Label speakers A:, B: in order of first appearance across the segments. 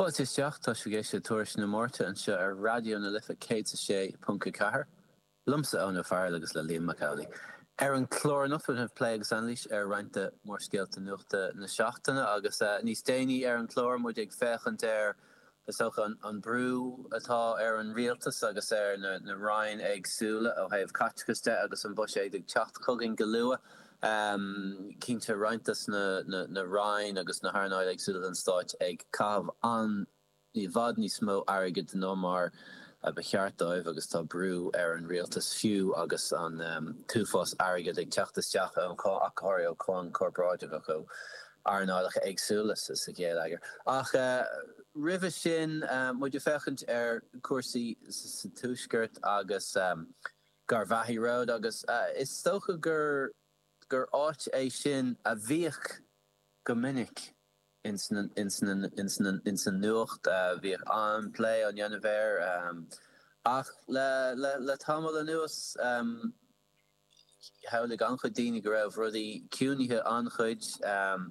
A: But is teach tá sé géisi tuairis na mórta an seo ar radio na lifa cé sé punca cahar. Lumsa an fear agus le Liam Macaulay. An chlór nufin have pléigs anlís reinte mór scéalta nuachta na seachtainna agus níos déine an chlór mu ag fechant socha an brú atá an rialtas agus na Ryan agsúla ó haibh catcaste agus an bus ag techt chuggin galua cínte reintas na Ryan agus na Harnáid agsúla an stáit ag cabh an ní bhd ní smó aige den nómar a becheartdóibh agus tá brú an rialtas fiú agus an túfás aige ag teachtasteach an choirí ó chuan corporáide a chu Arnáidach agsúlas is a géad agur. Ach rih sin muid fechant cuasaí sa túisgurt agus Garvahi Road agus is stocha gur áit é sin a bhíoch go minic in san nuacht bhíoch an play an Janver ach le tamil a nuas how le gan chodíine go raibh rudí cúnithe anchuid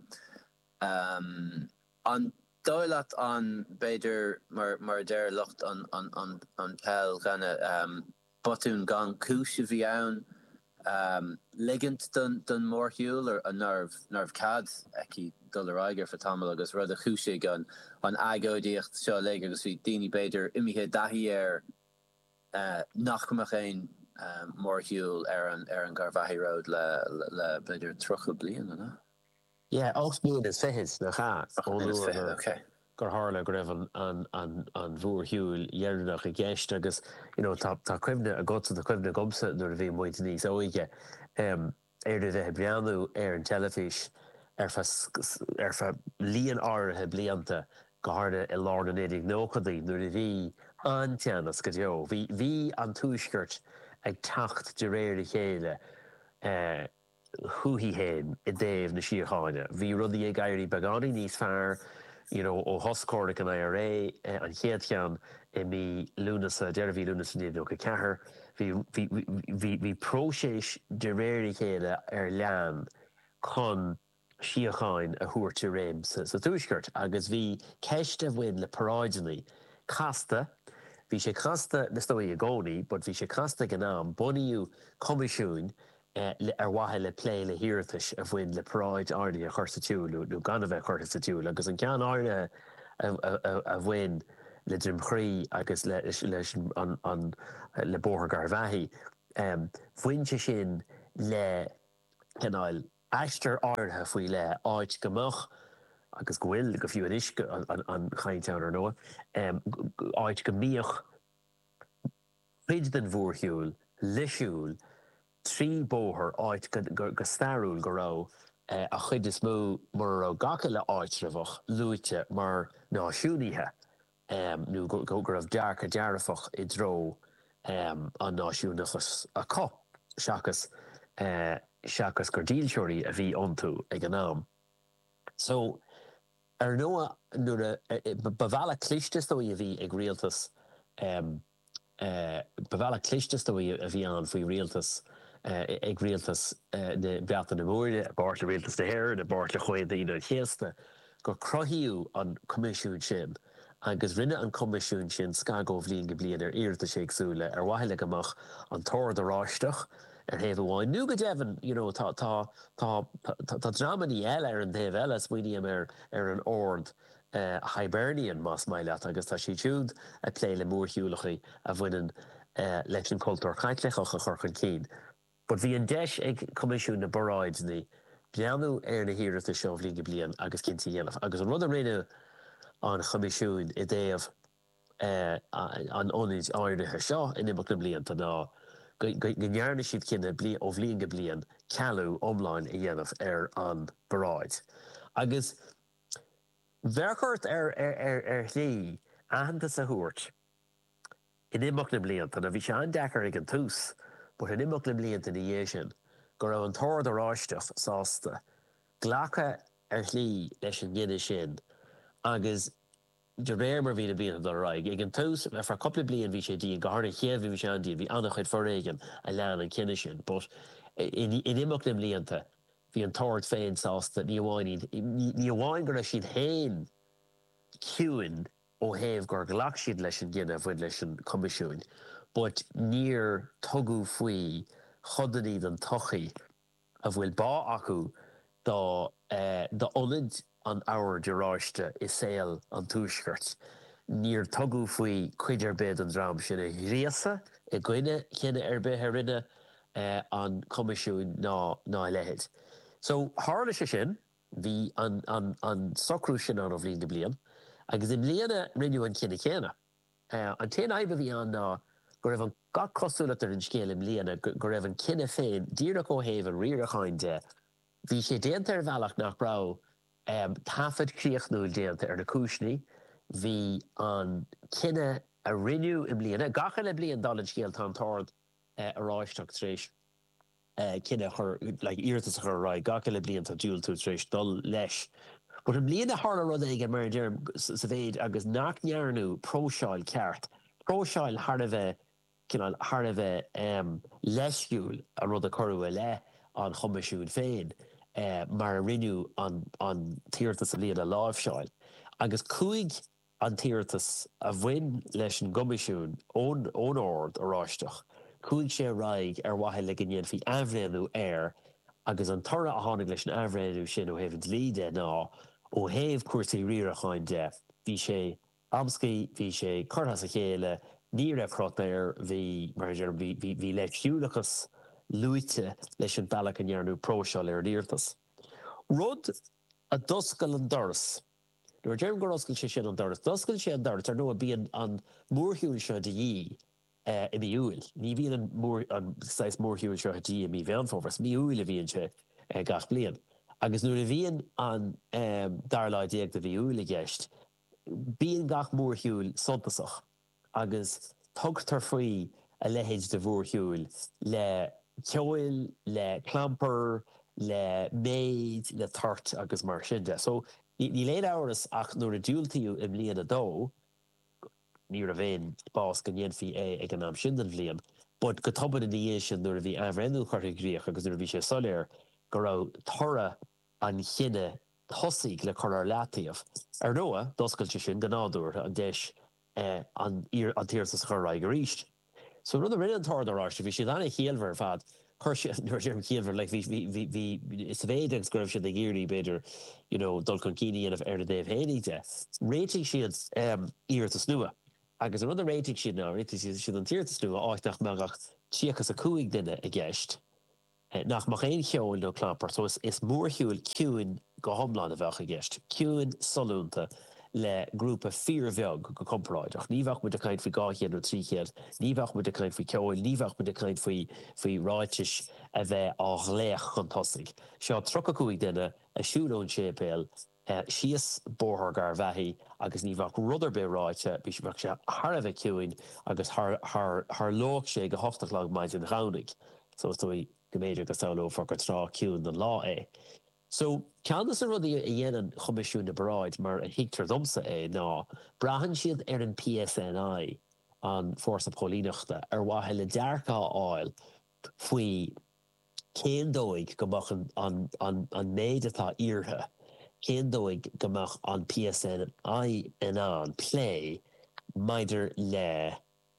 A: an dóileat an beidir mar deir lucht an pell ganna botún gan cúise bhí ann ligint don mórthúil ar a nerv cad eci dul aiger for tamil agus rud a chúise gan an agódíocht seo le agus bhí daoine beidir imithe dahí nachcumach éin mórthúil ar an Garvahi Road le beidir trocha blian anna.
B: Yeah, Oxblood is fehis na cha.
A: Okay.
B: Gur hála go raibh an bhúr hiúil dhearnach I gceist agus tá cuimhne a gota a cuimhne gomsa nuair a bhí muid níos óige de bheith breanú ar an telefís ar fa líon áirithe blianta go hána I lána éidir nóchadaí nuair a bhí an teannas go deo. Bhí an túisgurt ag tacht de réir chéile chuhí héin I déobh na síocháine. Bhí rudaí ag éirí beganí níos fearr ó hoscóric an IRA an chéadchean I mí lúnasa deirhí lúnasa níomh go cethir. Bhí próséis de réir chéile ar lean chun síocháin a thuairte réim sa túisgurt agus bhí ceiste bhfuin le paráidenaí casta. Bhí sé casta na stóí a gcónaí, bud bhí sé casta gnáam bunaíú comisiún ar wathe le plé le hiirtas a bhfuin le práid airní a chuirsa túúil nó gan a bheith chuirsa túúil agus an cean áirne a bhfuin le drimchrí agus leis le bóthar Garvahi bhainte sin le cenáil eistear áirthe faoi le áit gomach agus gohfuil go fiú inis an chainteann ar nua áit go míoch chuid den bhúrthiúil leisiúil trí bóthar áit go starúil go rá a chuid is mó mar a gacha le áitrefach luite mar náisiúnithe nó go raibh dearcha dearafach I dro an náisiúnachas a cop seachas gur díalseoirí a bhí ontú ag an nám. So ar nua nuair bhealach cliste stóí a bhí ag rialtas bhealach cliste stóí a bhí an faoi rialtas ag rialtas na beata na móide, a báirte rialtas na hair, na báirte chuid na chéasta, go crothaíú an comisiún sin, agus rinne an comisiún sin scagó bhlíon go bliain ar iirta séagsúla ar waithile amach an tóir de ráisteach ar héamh bháin. Nu go devan, tá dramaní eile ar an taobh eile smuoineam ar an ord Hibernian más maiile agus tá sí siúd a plé le mórthúlachaí a bhainean leis an cultúr chaitleachach a churchan cín. But bhí an deis ag comisiún na boráidní beanú ar na hiirta seo bhlíon go bliain agus cinnta dhéanamh. Agus an rud a réine an comisiún I déobh an ónid áirithe seo in imach na blianta ná go ndearna siad cinenne ó bhlíon go bliain cealú omláin I dhéanamh ar an boráid. Agus bhearchart ar lí ahananta sa thuairt in imach na blianta a bhí sé an dechar ag an tús, but in imach na blianta na dhé sin go raibh an tóir de ráisteach sásta ghlacha ar lí leis an gine sin agus de réir mar bhína bíana do raig. Ag an tús for coppla blian bhí sé dí an gárna chéad bhí sé an dí bhí annach chuid forréigen a lean an cinine sin, but in imach na blianta bhí an tóir féin sásta ní bhhain go raibh siad hain ciúin ó héamh gur ghlach siad leis an gcinneamh bhain leis an comisiún, but níor tugadh faoi chodaní don tochaí a bhfuil bá acu dá ionad an ábhar de ráiste is saoil an túisceart. Níor tugadh faoi cuidir bed an drám sin a riasa I gcuine chéine ar bith rinne an comisiún ná lehéid. So hála sé sin, bhí an socrú sin an ó bhríon de blian, agus im bliana rinneú an chéine. An téan aibe bhí an ná go raibh an gach cosúlatar an scéal im bliana go raibh an cinenne féin díreach ó héamh an riaracháin de. Bhí sé déanta ar bhealach nach brá tafad críochnúil déanta ar na cúisní, bhí an cinenne a rinneú im bliana, gacha le blian dal an scéal tá an tord a ráisteach tréis. Cinenne chur íirtas chur rá, gacha le blian tá dúil tú tréis dul leis. But im bliana hála rud ag an mar dearm sa bhéid agus nach nearnú próseáil ceart. Próseáil har a bheith leisciúil a rud a choru le an chomisisiún féin mar a rinneú an tíirtas a blian a láimhseáil. Agus cúig an tíirtas a bhain leis an gomisiún ón ord a ráisteach. Cúig sé raig ar waithe le gnéan fhí amhréanú air agus an tora a tháinig leis an amhréanú sin ó héhann líide ná ó héamh cuairtaí riaracháin de. Bhí sé amscaí, bhí sé curthas a chéile, ní raibh chrotair bhí leithiúlachas luite leis an bailach an dhearnú próseáil ar díirtas. Rud a doscail an doras. Nuair dearm go oscail sé sin an doras. Doscail sé an doras ar nó a bíon an mórthiúil seo de dhí I mi úil. Ní bhíon an sais mórthiúil seo de dhí I mi bheanfófras. Mi úil a bhíon sé gach blian. Agus nuair a bhíon an darláidéag de bhí úil a gceist, bíon gach mórthiúil suntasach. Agus tugtar faoi a lehéid de mórthiúil le ceoil, le clamper, le méid, le tart agus mar sin de. So ní léad áras ach nuair a dúiltaíú im blian a dó, ní a bhéin bás go dhéanfaí ag an am sin den bblion, but go toban in dhé sin nuair a bhí amhréanú chuirtha gríoch agus nuair a bhí sé soléir go raibh tora an chinine thosaigh le chur ar leataíomh. Ar nua, doscailte sin go nádúir an deis an tíirtas chur ra go ríist. So rud a rinne an tar aráiste, bhí sé dana chéalhar fad, nuair sé an chéalhar, bhí is bhéideag go raibh sé de géirí beidir dul chun cíine anamh ar a déobh héanaí de. Réitigh siad íirtas nua. Agus rud a réitigh siad ná, réitigh siad an tíirtas nua áit nach meach tíochas a cúig duine a gceist. Nach mach éon cheoil nó clampar, so is mórthiúil ciúin go thomláin a bheach a gceist. Ciúin solúnta le grúpa fíor-bheag go compráideach. Ní bheach mu a caint faoi gáchéad nó tríchéad, ní bheach mu a caint faoi ceoil, ní bheach mu a caint faoi ráitis a bheith á léach chun tosaigh. Seo trocha cúig duine a siúlón sépéal síos bórthar gar bheithí agus ní bheach rudidir be ráite, bhí sé bheach sé thar a bheith ciúin agus th lóg sé go hochtach lag maid in chánig. So is go méidir go saoló for go trá ciún an lá é. So ceannas a rudí a dhéanaan chomisisiún na bráid mar a hiictar domsa é ná brahann siad ar an PSNI an fórsa pólíneachta ar waithe le dearcá áil faoi céindóig gomach an méid atá iartha, céindóig gomach an PSNI in an play maidir le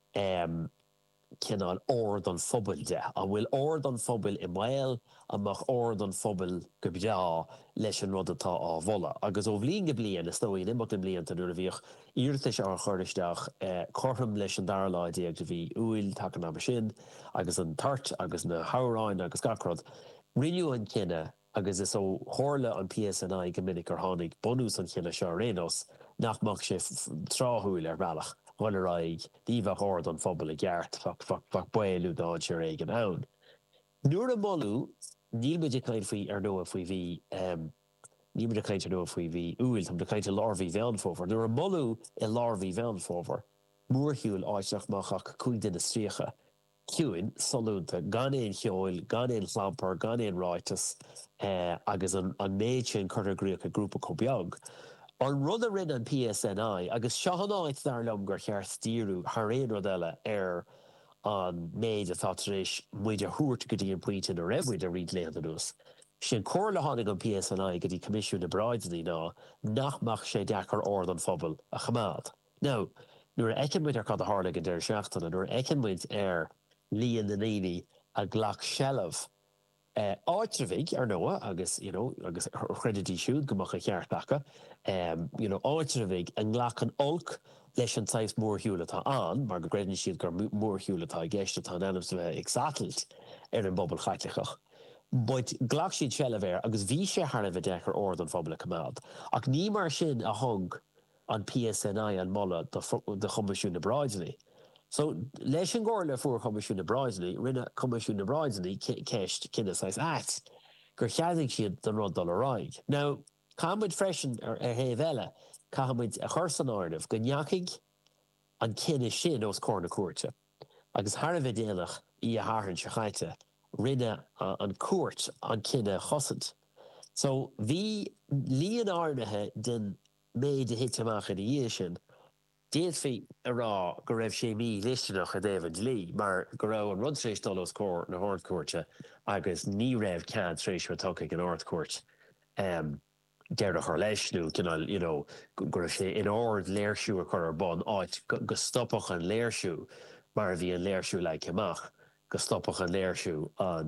B: cinál ord an phobal de. A bhfuil ord an phobal I mhail amach ord an phobal go bdeá leis an rud atá á bhola. Agus ó bhlíon go blian is tóí nimach an blianta nuair a bhíoch íirtas ar chuiristeach chortham leis an darláidéag de bhí úil take an am sin, agus an tart, agus na hauráin agus gacrod. Rinneú an cinenne agus is ó thorla an PSNI go minic ar tháinig bonús an cinenne seo rénos nach mach sé tráthúil ar bhealach. Bhil raig díomh ord an phobal a gceart fach bailú dáid sé ag an ann. Nuair a molú, níl muid a caint faoi ar nua faoi bhí ní muid a caint ar nua faoi bhí úil tam de caint a láirmhí bheanfófar. Nuair a molú I láirmhí bheanfófar, mórthiúil áiteach machach cúig duine stríocha. Ciúin solúnta gan éon cheoil, gan éon chlampar, gan éon ráitas agus an méid sin chuir gríoch a grúpa có beag. An rud a rinne an PSNI agus seanáid dar lom gur cheart stíú th réon rud eile ar an méid atá éis muid a thuairt go dtí an puinte a raibhmuid a riad léanús. Sin cóir le tháinig an PSNI go dtí comisiún na braidní ná nachmach sé dechar ord an phobal a chamád. Now, nuair eicimid ar cad a hála go deir seachtainna, nuair eicimid ar líon na naoine a ghlach shellamh áitrivig ar nua agus agus chreidití siúd gomach a cheartdacha áitrivig an ghlach an olc leis an tais mórthúlatá an, mar go greidann siad gur mórthúlatá gceiste tá anam sa bheith exatalt ar an bobbal chaitlichach. But ghlach siad shellamh agus bhí sé thar bheith dechar ord an phobal cumad. Ach ní mar sin a thug an PSNI an molla de Comisiún na Bráidní. So leis an ggóir le fuair Comisiún na Bráidní, rinne Comisiún na Bráidní ceist cinna sais at, gur cheadigh siad den rud dul aráig. Now, cámuid freisin ar héamh eile, cámuid a chur san áireamh go neacaigh an cinne sin os cór na cuairte. Agus thar bheith déanach í a tharthann se chaite, rinne an cuairt an cinne chosant. So bhí líon áirithe den méid de hit amach in dhé sin, déad fé a rá go raibh sé mí listeanach a David Lee, mar go raibh an rud trééis dul os cór na hardcoirte agus ní raibh cead trééis mar tucaigh an hardcoirt. Deir a chur leisnú gur sé in ord léirsú a chur ar bon áit go stoppach an léirsú mar bhí an léirsú le ceamach, go stoppach an léirsú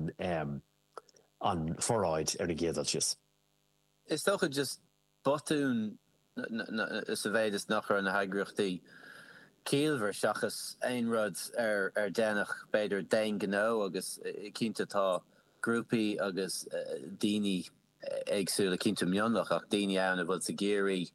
B: an forráid ar na géadaltis.
A: Is toch just botún is a bheith is nachar an na hagruchtaí Kielver seachas ein rud ar dénach beidir dain gó agus cinnte tá grúpi agus daoine agsúla cinnte mionlach ach daoine anna bhfuil sa géirí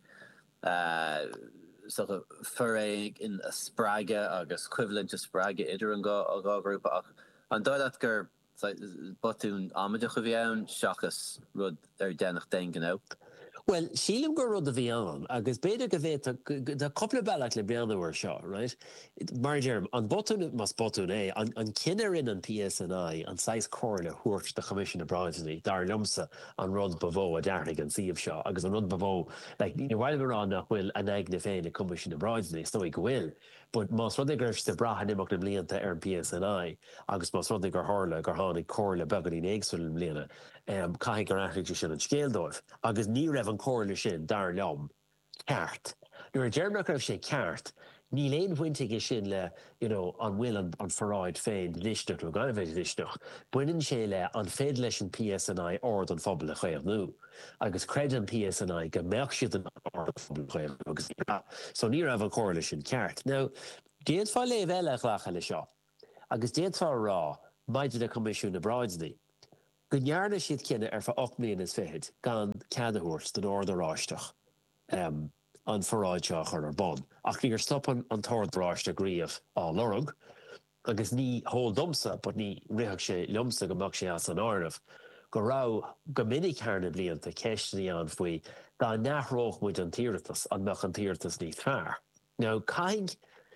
A: furraig in a spraige agus equivalent to spraige idir an gá grúpa ach an dóileat gur botún amideach a bhí ann seachas rud ar dénach dain gó.
B: Well, sílim go rud a bhí an, agus beidir go bhéit de coppla bailach le beanúir seo, right? Mar Jerm, an botún mas botún an cinnar in an PSNI an 6 cóirle thuairt de Comisiún na Bráidní, dar lumsa an rud bavó a dearnig an siomh seo, agus an rud bavó, bhil marrán nach bhfuil an ag na féin na Comisiún na Bráidní, stoi go bhfuil, but mas rud gur de bratha nimach na blianta ar an PSNI, agus mas rud gur hála gur tháinig cóirle beganí éagsúil bliana, caiigh gur aithriú sin an scéaldóibh, agus ní raibh an cóirle sin dar leom ceart. Nuair a dearmach raibh sé ceart, ní léon bhainteige sin le an bhfuil an forráid féin listeach nó gan bheith listeach, buineann sé le an féad leis an PSNI ord an phobal a chéamhnú, agus creid an PSNI go mbeadh siad an ord an phobal a chéamhnú, agus so ní raibh an cóirle sin ceart. Now, déad fá léamh eile chhlacha le seo, agus déad fá rá maidir le Comisiún na Bráidní. Go nearna siad cinenne ar fa 8 mbliana is féid gan ceadúirt den ord aráisteach an forráidseach ar bon. Ach ní gur stoppan an tordráiste gríomh á lorug, agus ní hól domsa, but ní ritheach sé lumsa go mbeadh sé as an áireamh, go rá go minic thar blianta ceisteanna an faoi dá nachróch muid an tíirtas an meach an tíirtas ní thar. Now, caiig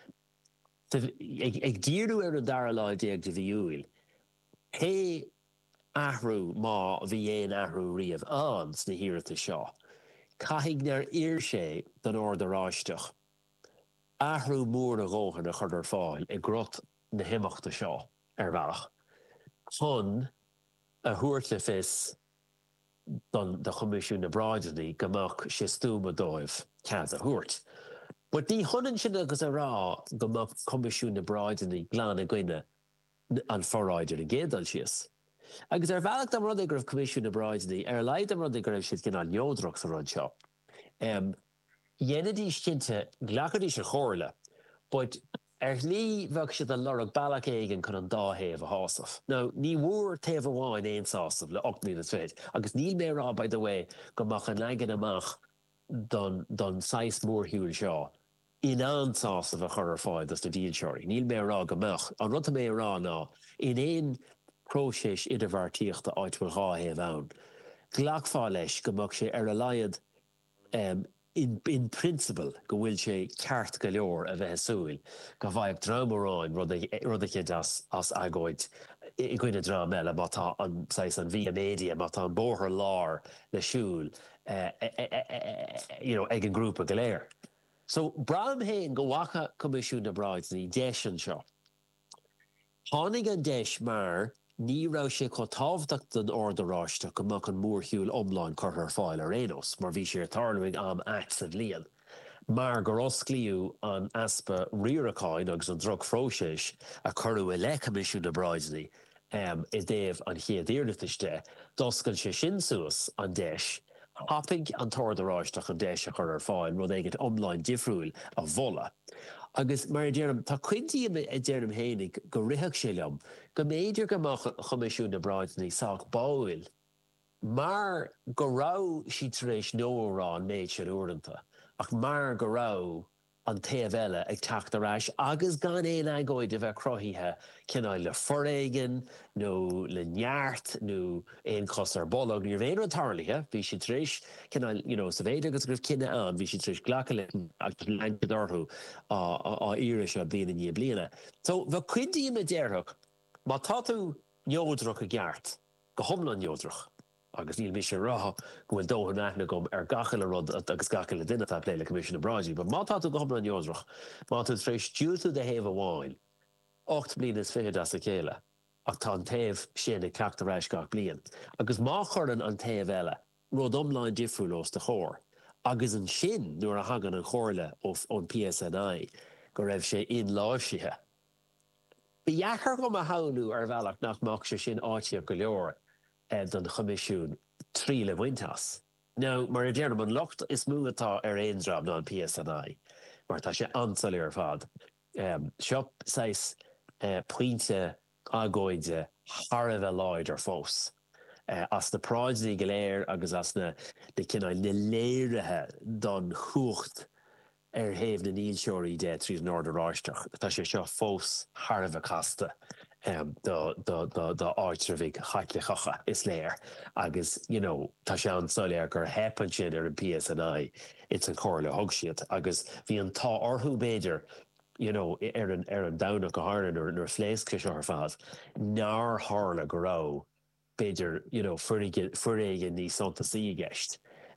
B: ag díirú ar an dara láid ag de bhíúil, hé ahrú má bhí éon ahrú riamh an sna hiirta seo. Caiigh nar ír sé den ord aráisteach. Ahrú mór a ggóthain a chur ar fáil i grot na himachta seo ar bhealach. Chun a thuairt le fis don de Comisiún na Bráidní gomach sé stúma dóibh cead a thuairt. But ní thuanann sin agus a rá gomach Comisiún na Bráidní glan a gcuine an forráidir a géadal sios. Agus ar bhealach am rud ag raibh Comisiún na Bráidní, ar leid am rud ag raibh siad cin an neodroch sa rud seo. Dhéanadí cinnte ghlachadí se chóirle, but ar lí bheadh siad an lorug bailach éigen chun an dáhéamh a hásaf. Now, ní mhór taobh amháin éon sásaf le 8 mbliana is féid, agus níl mé rá, by the way, gomach an aigen amach don 6 mórthúil seo in an sásaf a chur ar fáid as na díal seoirí. Níl mé rá gomach. An rud mé rá ná, in éon próisis idirmhartíochta áitfuil ráhéamh ann. Ghlachfá leis gomach sé ar a laiad in principle go bhfuil sé ceart go leor a bheith súil, go bhaibh dramaráin rud a chéad as agóid i gcuine drám eile má tá an bhí média má tá an bóthar lár le siúil ag an grúpa go léir. So bram héin go bhacha Comisiún na Bráidní deis an seo. Tháinig an deis mar ní rá sé có tábhacht den ord aráisteach gomach an mórthúil omláin chur ar fáil ar énos, mar bhí sé tarluigh am at san líon. Mar gur oscliú an aspa riaracáin agus an drog fróisis a curú le comisiú na Bráidní I déobh an chéad iarnataiste, doscail sé sin suas an deis, hapig an tordaráisteach an deis a chur fáin rud éigead omláin difriúil a bhola. Agus mar déarm tá cuintí déarm hénig go rithach sé leom, go méidir go comisiú na Bráidní sách báil, mar go rá si taréis nóórán méid sé úranta, ach mar go rá an taobh eile ag teacht arás agus gan éon agóid a bheith crothaithe cinál le foréigen nó le neart nó éon cos ar bolog níor bhéon an tarlaithe, bhí si tríis cinál sa bhéad agus gribh cinenne an, bhí si tríis ghlacha le agus leangadorthú á ire se bliana ní bliana. So bheith cuintí me déireach, má tá tú neodrach a gceart, go thomlan neodrach. Agus níl mis sé ratha gohfuil dóthair meithna gom ar gachail a rud agus gachail a duine tá léile comisiún na Bráidí, but má tá tú go thomlan neodrach, má tú tréis dúiltú de héamh amháin, 8 bliain is fiche as a chéile, ach tá an taobh sin ag ceacht arás gach bliain. Agus má churann an taobh eile, rud omláin difriúil os de chóir, agus an sin nuair a hagan an chóirle ón PSNI go raibh sé inláisithe. Bheachar go a haanú ar bhealach nach mach sé sin áitiach go leor don comisiún trí le bhainteas. Now, mar a déanam an locht is múgatá ar éondrab ná an PSNI, mar tá sé ansal ar fad. Siop sais puinte agóide thar a láid ar fós. As na Bráidní go léir agus as na cinál na léirithe don chuacht ar thaobh na níl-seoirí de trí an ordaráisteach. Tá sé seo fós thar a casta. The áitrahig chaitlichacha is léir agus tá sé an soléir gur hepan sin ar an PSNI it's an chóir le thug siad agus bhí an tá orthú béidir ar an damhnach go háireann nuair phléascais ar fad nar tharla go rá béidir furéige ní sontasaí a gceist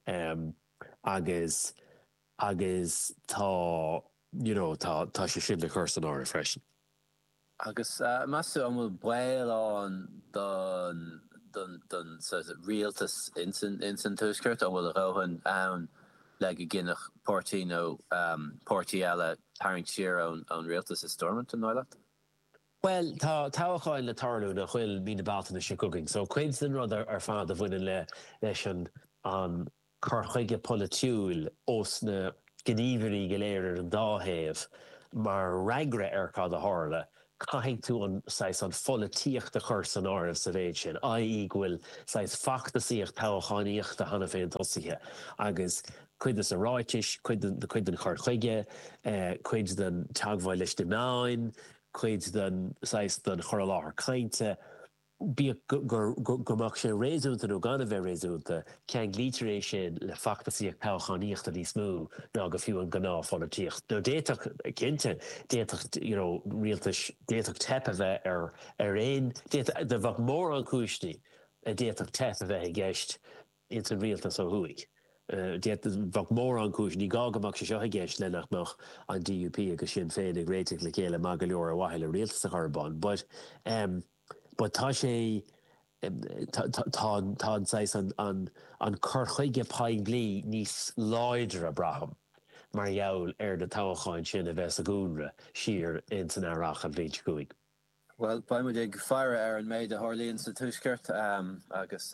B: agus tá sé sin le chuir an áir freisin.
A: Agus masú an bhfuil bail an don rialtas insan túscairt an bhfuil a rohan ann le go gcinnech pórtaí nó pórtaí eile tarraingt siar an rialtas is stormant an náileat?
B: Well, tá táchaáil le tarlú na chuil mí na bátainna sé cooking, so cuid den rud ar fád a bhainean leis an chorchuige politiúil os na gníomhairí go léir ar an dáthaobh mar reagre ar cád a tharla. Caiigh tú an folatíocht a chur san áibh sa bhéid sin, i.e. Ghfuil factasíocht táchaíocht a hana féin tosaithe, agus cuid is a ráitis, cuid an chorchuige, cuid den teagmhail leis de máin, cuid den chur láthar cainte, bí gomach sé réúnta nó gan a bheith réúnta, cean glítaréis sin le factasíocht táchaíocht a níos mú ná go fiú an gná folatíocht. No déach cinnte, déach rialtas, déach tepa bheith ar éon, de bhah mór an cúisní a déach tepa bheith i gceist ins an rialtas ó thuaig. Bhah mór an cúis ní gágamach sé seo a gceist lenach nach an DUP agus sin féin ag réiteach le chéile má go leor a bhaile rialtas a charbán. But tá sé tá an chorchuige paig blí níos láidre braham mar jaall ar de táchaáin sin a bheits a gúnra siar in san airach an bhíint cuaig.
A: Well, baimid ag feire ar an méid a Harlíonn sa túisceart agus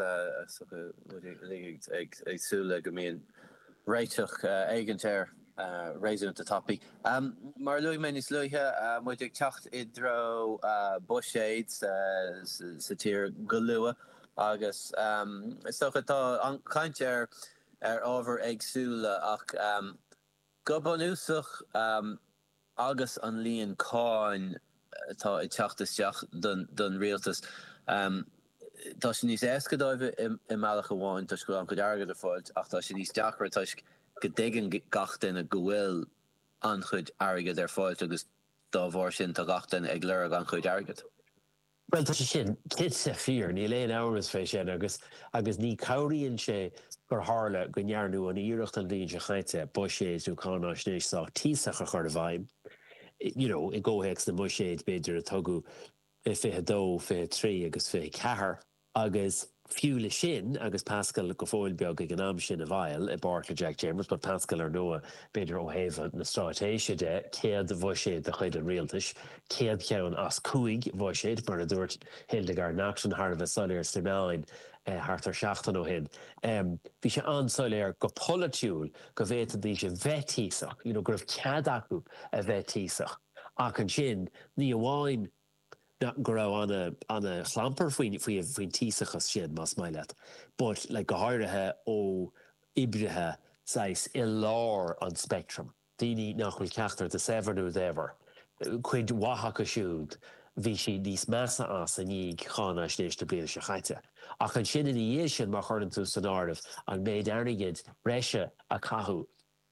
A: ag súla go míon réiteach éigentéir réúnta tapí. Mar luigh mé níos luithe muid ag teacht idro bushade sa tír go lua agus is tóchatá an caint ar ábhar agsúla ach go banúsach agus an líon cáin tá i teachtasteach don rialtas. Tá sin níos éascadóibh i meallach amháin tá go an go deargad a fáilt ach tá sin níos deachar tá go dtéigean gachtain a go bhfuil an chuid airgad ar fáilt agus dá bhór sin tá gachtain ag leir an chuid airgad.
B: Well, tá sé sin kit sa fír, ní léon áras fé sin agus ní cabhraíonn sé gur tharla go nearnú an iirecht an bhíonn se chaite bushade ú cánáisnéis sa tísach a chur bhaim. I ggóhéics na bushade beidir a tugu i 22, 23 agus 24 agus fiúla sin agus Pascal go fóil beag ag an am sin a bhail I Barclay Jack Chambers, but Pascal ar nua beidir ó héfa na stáitéise de céad bhó sé de chuid an rialtas, céad ceann as cúig bhó sé mar a dúirt Hildegard Nachson Har bheith solir Slimáin hartar seachtain ó hin. Bhí sé ansáiléir go politiúil go bhéta dí sé bheithtíosach, gur cead acu a bheithtíosach. Ach an sin ní amháin go raibh anna chlamper faoin tíosachas sin más maiile. But le go háirithe ó ibrithe sais I lár an spectrum. Daoine nach bhfuil ceachtar de severú d'ever. Cuid Oaxaca siúd, bhí sé níos measa as a ní chána snéiste bliana se chaite. Ach an sin in dhé sin mar chuann tú san áirimh an méid airnigid breise a cathú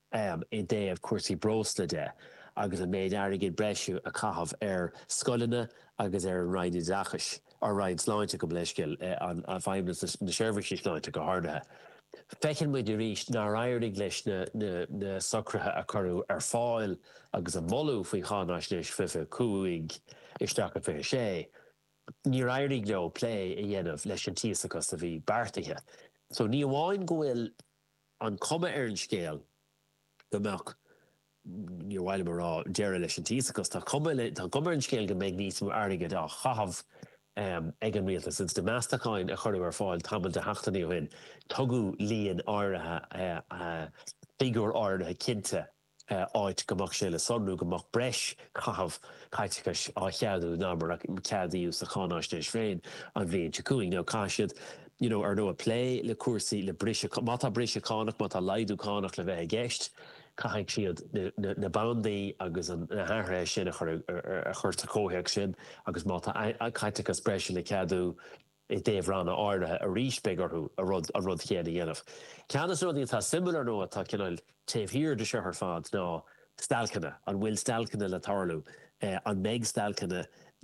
B: I déobh cuasaí brósta de. Agus an méid airgid breisiú a cahabh scoilena agus Ryan Dachas ar Ryan Sláinte go bleiscil an feimnas na seirbhísí Sláinte go háirithe. Fecinn muid ríist ná airdig leis na socrathe a choú ar fáil agus an molú faoi chánáisnéis fife cúig isteach a fiche sé. Ní airdig leo plé I dhéanamh leis an tíosachas a bhí beartaithe. So ní amháin go bhfuil an cuma ar an scéal gombeach níor bhhaile mar rá deire leis an tíosachas tá cuma an scéal go méid níos mó airgid a chahabh ag an rialtas since de meastacháin a chuirú ar fáil tamil de heachtaí ó hin tugadh líon áirithe figúr áirithe cinnte áit gomach sé le sonrú gomach breis chahabh caiiteachas á cheadú ná mar ceadaíú sa chánáisnéis féin an bhíonn se cúing nó caiisiad ar nó a plé le cuasaí le mátá brise cánach mátá laidú cánach le bheith gceist caiigh siad na bandaí agus na hathra sin a chuirta cóthaigh sin agus mátá caiiteachas breise le ceadú I déobh ranna áirithe a ríis beagorthú a rud chéad a dhéanamh. Ceannas rudí tá similar nó atá cinál taobhhír de seo ar fad ná stalcanna an bhfuil stalcanna le tarlú an méid stalcanna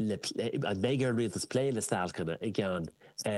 B: an méid ar rialtas plé le stalcanna I gceann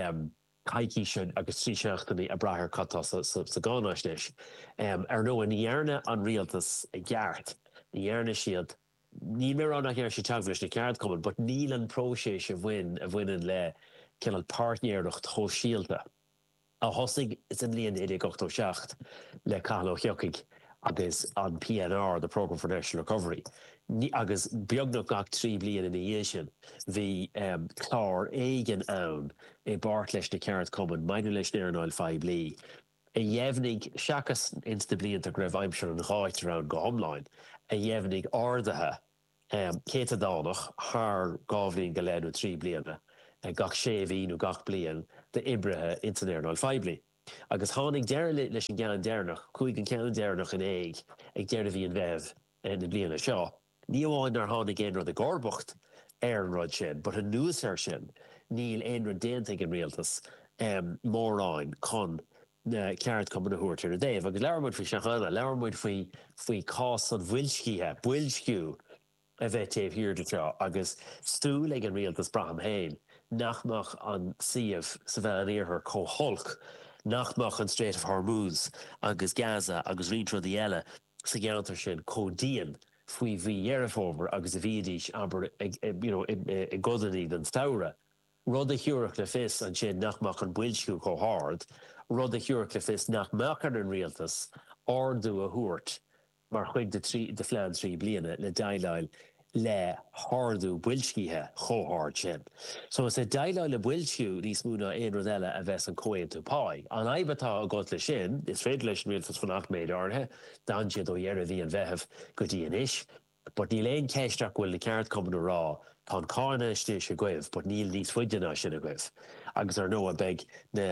B: caiicí sin agus trí seachtaí a brathir catá sa gánáisnéis. Ar nó an dhearna an rialtas a gceart, dhearna siad ní mé an nach ar sé teagmhleis na ceart cuman, but níl an próséis a bhainean le cinál partnéireacht thóisialta. A thosaigh is an líon 1887 le Carlo Chiocig agus an PNR, the Programme for National Recovery. Agus beagnach gach 3 bliain in dhé sin, bhí clár éigen ann I bart leis na ceart cuman, mainú leis na Airnáil 5 bliain. A dhéimhnig seachas insta blianta go raibh aimseir an gháit ar an gámláin, a dhéimhnig ardathe céta dánach thar gábhlíonn go leanú 3 bliana. Gach séhíú gach blian de ibrethe in san Airnáil 5 bliain. Agus tháinig deire leis an gceann déirnach, chuig an ceann déirnach in éig ag deire bhí an bheith na bliana seo. Ní amháin ar tháinig aon rud a gcórbacht ar an rud sin, but an nuas ar sin, níl aon rud déanta ag an rialtas mórráin chun na ceart cuman na thuairtear a déobh. Agus leabharmuid faoi seachana, leabharmuid faoi cás an bhuilscíthe, builsciú a bheith taobhhír de seo, agus stúil ag an rialtas braham hain. Nachmach an siamh sa bheith an éarthar cótholc, nachmach an Strait of Hormuz agus Gaza agus rintrodí eile sa gceantar sin códíon faoi bhí dhearafómar agus a bhídís aber I godaní den staire. Rud a thiúrach le fis an sin nachmach an builsciú cóthard, rud a thiúrach le fis nachmach an rialtas ardú a thuairt mar chuig de phlean 3 bliana le daileáil le hardú builscíthe chóthard sin. So is a daileáil le builsciú níos múna aon rud eile a bheits an cóin tú páid. An aibatá a got le sin, is féidir leis an rialtas fan 8 méid orthe, dan siad ó dhearad hí an bheitheh go dtí inis, but níl aon ceisteach bhfuil na ceart cuman rá tá cána istíos a gcuibh, but níl níos fuideanna sin a gcuibh. Agus ar nó a beag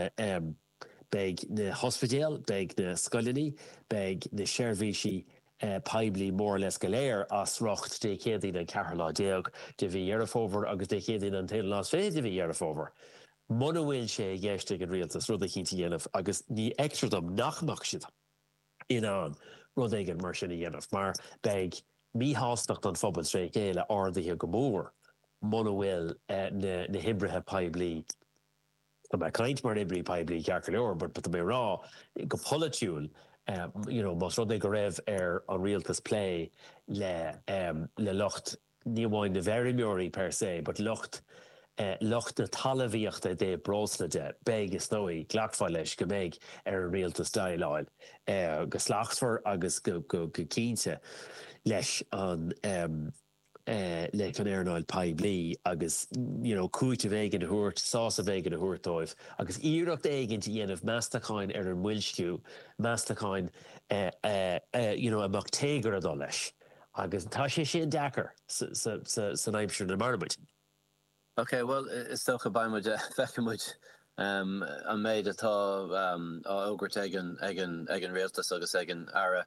B: na hospidéal, beag na scoilení, beag na seirbhísí paibli mór les galéir as rocht de chéadín an Carla Deog de bhí dhearafómar agus de chéadín an Taylor Las Vegas de bhí dhearafómar. Muna bhfuil sé gceiste an rialtas rud a cínta dhéanamh agus ní extradom nachmach siad in an rud éigen mar sin a dhéanamh, mar beag míthásnacht an phobal sé céile ardaithe go mór muna bhfuil na hibrithe paibli Tá mé caint mar ibrí paibli cearca leor, but mé rá go politiúil mas rud go raibh ar an rialtas play le locht ní bháin na bherimóirí per se, but locht locht na talamhíochta dé brosleide bégus nóí ghlachfáil leis go méid rialtas dáileáil go slachsfar agus go cínte leis an le an airnáil paimlí agus cúite bhéige na thuirt, sása bhéige na thuirtáibh agus íireacht éigeint dhéanamh meastacháin ar an bhfuilsciú, meastacháin amach téagar adá leis. Agus tá sé sin dechar san aimsir na marmuid.
A: Okay, well, is still a baimmuid feicimmuid an méid atá ógurt ag an réaltas agus ag an ara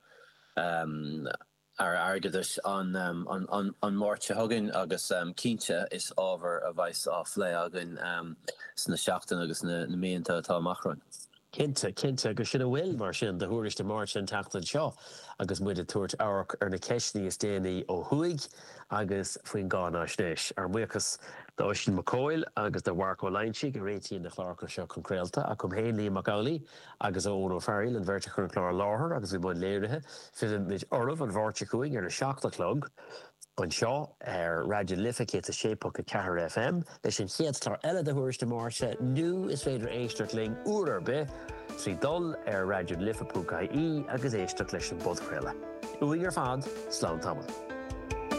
A: airgeadais an mórte thugann agus cínte is ábhar a bheith á phlé agan sna seachtain agus na míonta atá machran.
B: Cinnte go sinna bhfuil mar sin de thuairiste mar sin teachtain seo agus muid a tuairt áach ar na ceisní is déanaí ó thuig agus faoin gána snéis ar muchas do Oisin McCoyle agus de Warco Leinchi go réitíon na chláircha seo concréalta a chum héon Liam McCauley agus Owen O'Farrell an bhirrte chun chlár láthair agus bhí buin léirithe filim mid ormh an bhirrte chuig ar na seachtalog an seo ar Radio Lifa cé a sépocha Cahar FM leis an chéadtar eile de thuairiste máirse nu is féidir éisteart ling úrar be trí dul ar Radio Lifa.ie agus éisteart leis an bodchréile. Uing ar fad, slán tamil.